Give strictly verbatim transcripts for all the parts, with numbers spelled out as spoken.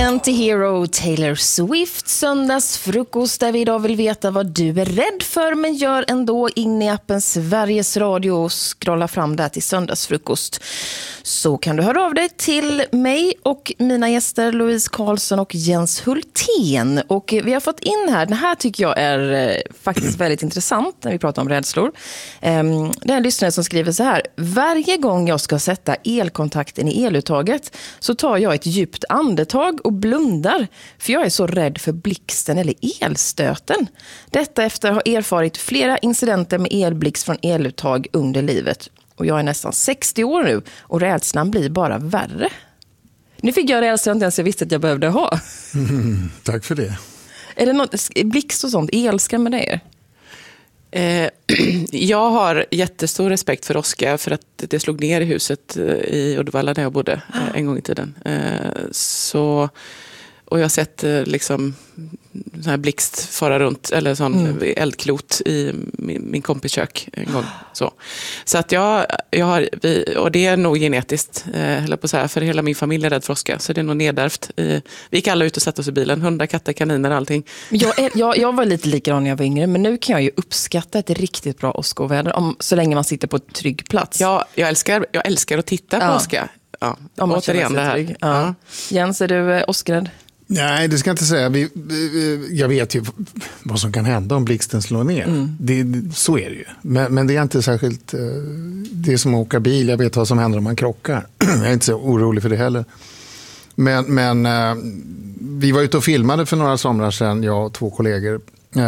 Antihero, Taylor Swift, söndagsfrukost där vi idag vill veta vad du är rädd för men gör ändå in i appen Sveriges Radio och scrolla fram där till söndagsfrukost. Så kan du höra av dig till mig och mina gäster Louise Karlsson och Jens Hultén. Och vi har fått in här, den här tycker jag är eh, faktiskt väldigt intressant när vi pratar om rädslor. Um, det är en lyssnare som skriver så här: varje gång jag ska sätta elkontakten i eluttaget så tar jag ett djupt andetag och blundar för jag är så rädd för blixten eller elstöten. Detta efter att ha erfarit flera incidenter med elblixt från eluttag under livet. Och jag är nästan sextio år nu och rädslan blir bara värre. Nu fick jag rädslan inte ens jag visste att jag behövde ha. Mm, tack för det. Är det något, blixt och sånt, elskrämmer det er? Eh, jag har jättestor respekt för åska för att det slog ner i huset i Uddevalla där jag bodde eh, en gång i tiden. Eh, så, och jag har sett eh, liksom sån här blixt fara runt eller sån mm. eldklot i min, min kompis kök en gång. Så, så att jag, jag har, vi, och det är nog genetiskt eh, på så här, för hela min familj är rädd för åska, så det är nog nedärvt. Eh, vi gick alla ut och satt oss i bilen, hundar, katter, kaniner, allting. Jag, är, jag, jag var lite likadan när jag var yngre, men nu kan jag ju uppskatta ett riktigt bra åskoväder om, så länge man sitter på ett trygg plats. Ja, jag älskar, jag älskar att titta på ja. åska. Ja, om man återigen det här. Ja. Ja. Jens, är du eh, åskrädd? Nej, det ska jag inte säga. Vi, jag vet ju vad som kan hända om blixten slår ner. Mm. Det, så är det ju. Men, men det är inte särskilt... Det är som att åka bil. Jag vet vad som händer om man krockar. Jag är inte så orolig för det heller. Men, men vi var ute och filmade för några somrar sedan, jag och två kollegor.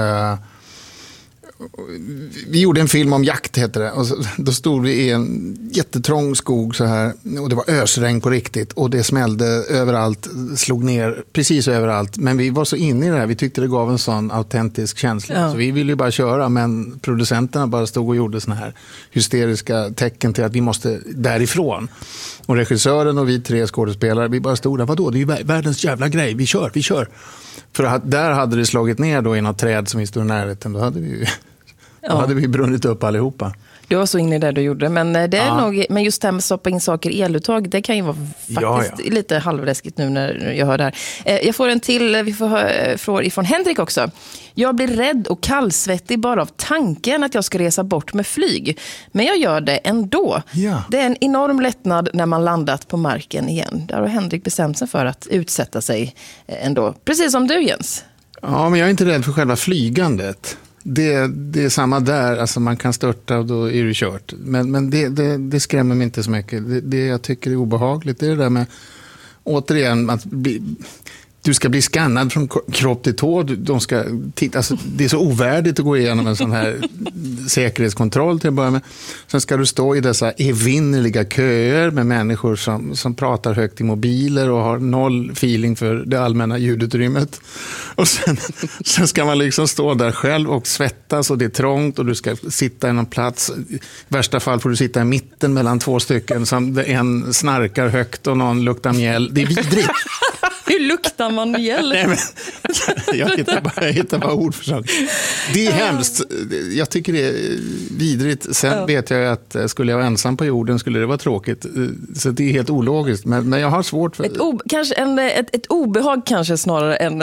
Vi gjorde en film om jakt, heter det. Och så, då stod vi i en jättetrång skog så här. Och det var ösregn på riktigt. Och det smällde överallt, slog ner precis överallt. Men vi var så inne i det här. Vi tyckte det gav en sån autentisk känsla. Ja. Så vi ville ju bara köra. Men producenterna bara stod och gjorde såna här hysteriska tecken till att vi måste därifrån. Och regissören och vi tre skådespelare, vi bara stod där. Vadå? Det är ju världens jävla grej. Vi kör, vi kör. För att där hade det slagit ner då i något träd som vi stod i närheten. Då hade vi ju... Då hade vi brunnit upp allihopa. Du var så inne i det du gjorde. Men, det är ja. nog, men just det här med att stoppa in saker i eluttag, det kan ju vara faktiskt ja, ja. lite halvläskigt nu när jag hör det här. Jag får en till, vi får höra ifrån Henrik också. Jag blir rädd och kallsvettig bara av tanken att jag ska resa bort med flyg. Men jag gör det ändå. Ja. Det är en enorm lättnad när man landat på marken igen. Där har Henrik bestämt sig för att utsätta sig ändå. Precis som du, Jens. Ja, men jag är inte rädd för själva flygandet. Det, det är samma där, alltså man kan störta och då är det kört. Men, men det, det, det skrämmer mig inte så mycket. Det, det jag tycker är obehagligt, det är det där med, återigen, att bli, du ska bli skannad från kropp till tå. De ska titta, alltså, det är så ovärdigt att gå igenom en sån här säkerhetskontroll till att börja med. Sen ska du stå i dessa evinnerliga köer med människor som, som pratar högt i mobiler och har noll feeling för det allmänna ljudutrymmet. Och sen, sen ska man liksom stå där själv och svettas och det är trångt och du ska sitta i någon plats. I värsta fall får du sitta i mitten mellan två stycken som en snarkar högt och någon luktar mjäll. Det är vidrigt. Hur luktar man mjäll? Nej, men, jag, hittar bara, jag hittar bara ord för saker. Det är hemskt. Jag tycker det är vidrigt. Sen ja. vet jag att skulle jag vara ensam på jorden skulle det vara tråkigt. Så det är helt ologiskt. Men, men jag har svårt för... Ett, o, kanske en, ett, ett obehag kanske snarare än